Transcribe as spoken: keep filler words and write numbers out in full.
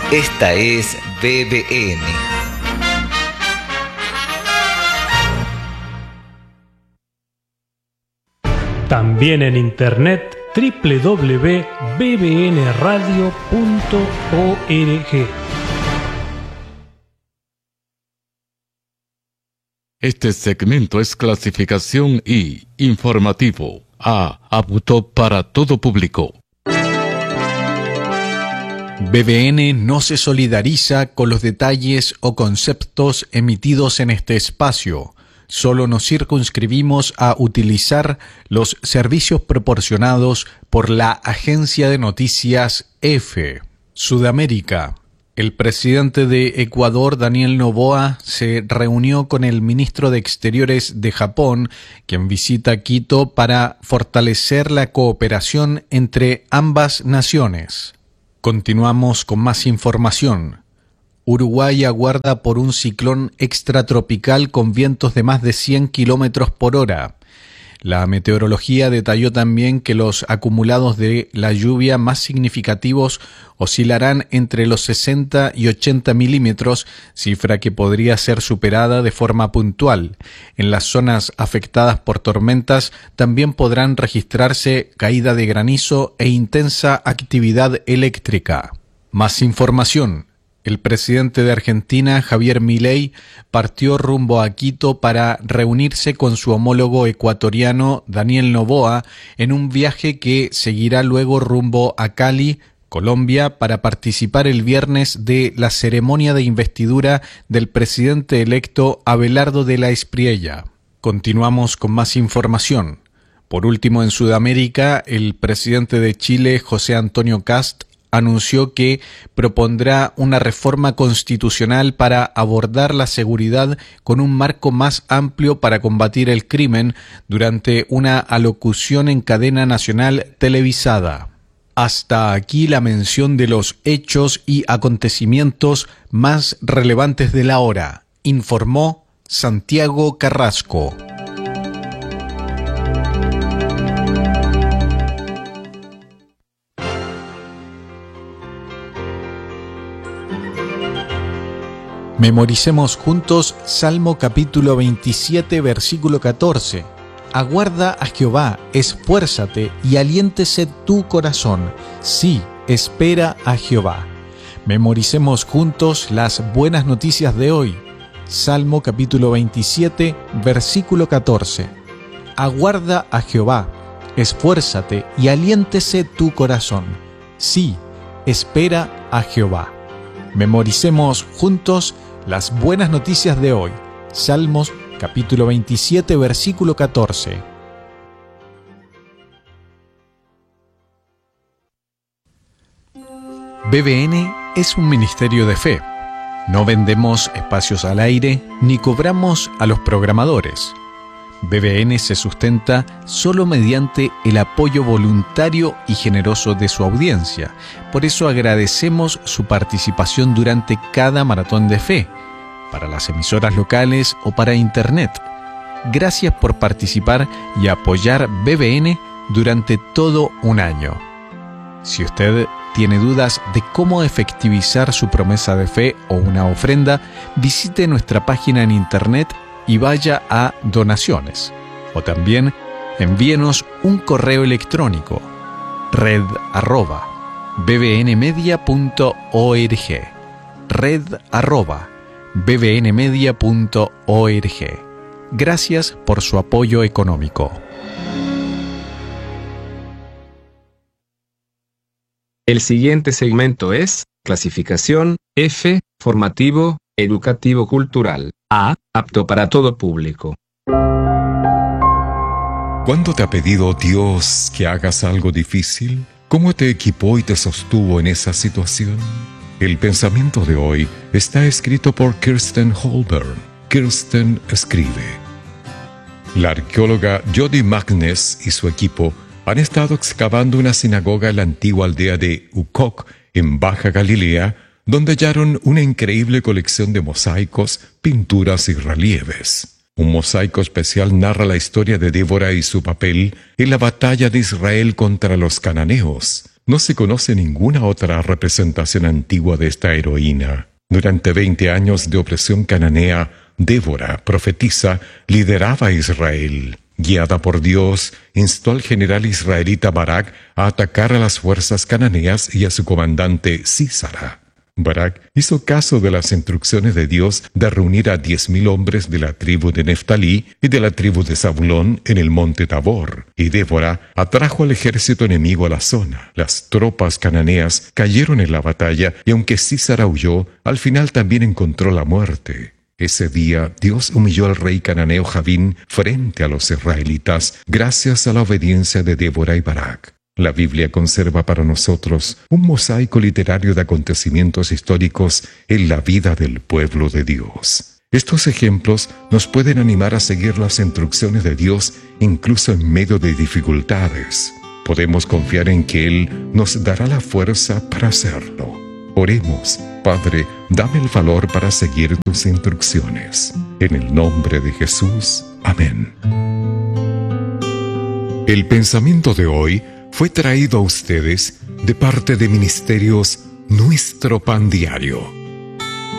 Esta es B B N. También en internet doble u doble u doble u punto b b n radio punto org. Este segmento es clasificación I, informativo, A, apto para todo público. B B N no se solidariza con los detalles o conceptos emitidos en este espacio. Solo nos circunscribimos a utilizar los servicios proporcionados por la agencia de noticias EFE. Sudamérica. El presidente de Ecuador, Daniel Noboa, se reunió con el ministro de Exteriores de Japón, quien visita Quito para fortalecer la cooperación entre ambas naciones. Continuamos con más información. Uruguay aguarda por un ciclón extratropical con vientos de más de cien kilómetros por hora. La meteorología detalló también que los acumulados de la lluvia más significativos oscilarán entre los sesenta y ochenta milímetros, cifra que podría ser superada de forma puntual. En las zonas afectadas por tormentas también podrán registrarse caída de granizo e intensa actividad eléctrica. Más información. El presidente de Argentina, Javier Milei, partió rumbo a Quito para reunirse con su homólogo ecuatoriano, Daniel Noboa, en un viaje que seguirá luego rumbo a Cali, Colombia, para participar el viernes de la ceremonia de investidura del presidente electo Abelardo de la Espriella. Continuamos con más información. Por último, en Sudamérica, el presidente de Chile, José Antonio Kast, anunció que propondrá una reforma constitucional para abordar la seguridad con un marco más amplio para combatir el crimen durante una alocución en cadena nacional televisada. Hasta aquí la mención de los hechos y acontecimientos más relevantes de la hora, informó Santiago Carrasco. Memoricemos juntos Salmo capítulo veintisiete, versículo catorce. Aguarda a Jehová, esfuérzate y aliéntese tu corazón. Sí, espera a Jehová. Memoricemos juntos las buenas noticias de hoy. Salmo capítulo veintisiete, versículo catorce. Aguarda a Jehová, esfuérzate y aliéntese tu corazón. Sí, espera a Jehová. Memoricemos juntos las buenas noticias de hoy. Salmos capítulo veintisiete, versículo catorce. B B N es un ministerio de fe. No vendemos espacios al aire ni cobramos a los programadores. B B N se sustenta solo mediante el apoyo voluntario y generoso de su audiencia. Por eso agradecemos su participación durante cada maratón de fe, para las emisoras locales o para Internet. Gracias por participar y apoyar B B N durante todo un año. Si usted tiene dudas de cómo efectivizar su promesa de fe o una ofrenda, visite nuestra página en Internet y vaya a donaciones. O también envíenos un correo electrónico, red arroba bbnmedia punto org, red arroba bbnmedia punto org. Gracias por su apoyo económico. El siguiente segmento es clasificación F, formativo, educativo cultural. A, apto para todo público. ¿Cuándo te ha pedido Dios que hagas algo difícil? ¿Cómo te equipó y te sostuvo en esa situación? El pensamiento de hoy está escrito por Kirsten Holborn. Kirsten escribe. La arqueóloga Jody Magness y su equipo han estado excavando una sinagoga en la antigua aldea de Ukok, en Baja Galilea, donde hallaron una increíble colección de mosaicos, pinturas y relieves. Un mosaico especial narra la historia de Débora y su papel en la batalla de Israel contra los cananeos. no se conoce ninguna otra representación antigua de esta heroína. Durante veinte años de opresión cananea, Débora, profetisa, lideraba a Israel. Guiada por Dios, instó al general israelita Barak a atacar a las fuerzas cananeas y a su comandante Sísara. Barak hizo caso de las instrucciones de Dios de reunir a diez mil hombres de la tribu de Neftalí y de la tribu de Zabulón en el monte Tabor, y Débora atrajo al ejército enemigo a la zona. Las tropas cananeas cayeron en la batalla, y aunque Sísara huyó, al final también encontró la muerte. Ese día Dios humilló al rey cananeo Javín frente a los israelitas gracias a la obediencia de Débora y Barak. La Biblia conserva para nosotros un mosaico literario de acontecimientos históricos en la vida del pueblo de Dios. Estos ejemplos nos pueden animar a seguir las instrucciones de Dios incluso en medio de dificultades. Podemos confiar en que Él nos dará la fuerza para hacerlo. Oremos. Padre, dame el valor para seguir tus instrucciones. En el nombre de Jesús. Amén. El pensamiento de hoy fue traído a ustedes de parte de Ministerios Nuestro Pan Diario.